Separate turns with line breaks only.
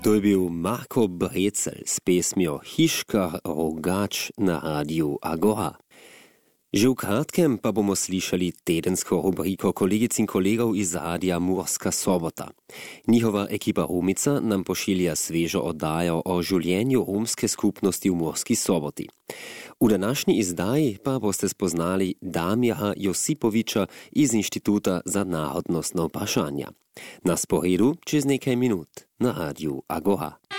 To je bil Marko Brecelj s pesmjo Hiškar rogač na rádiu Agora. Že v kratkem pa bomo slišali tedensko rubriko kolegic in kolegov iz rádia Murska Sobota. Njihova ekipa Rumica nam pošilja svežo oddajo o življenju romske skupnosti v Murski Soboti. V današnji izdaji pa boste spoznali Damira Josipoviča iz Inštituta za narodnostna vprašanja. Na sporedu čez nekaj minut na rádiu Agora.